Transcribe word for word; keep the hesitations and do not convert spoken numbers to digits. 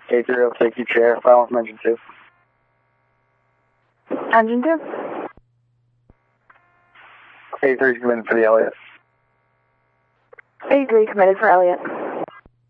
A three will take you chair, file from engine two. Engine two? A three is committed for the Elliott. A three committed for Elliott.